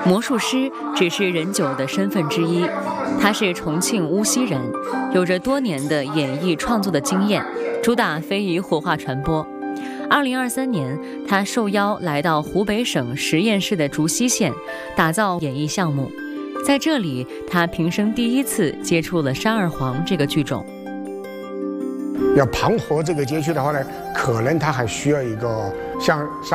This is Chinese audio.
魔术师只是任九的身份之一，他是重庆巫溪人，有着多年的演艺创作的经验，主打非遗活化传播。2023年，他受邀来到湖北省十堰市的竹溪县，打造演艺项目。在这里，他平生第一次接触了杀二黄这个剧种。 要盘活这个街区的话呢，可能他还需要一个像杀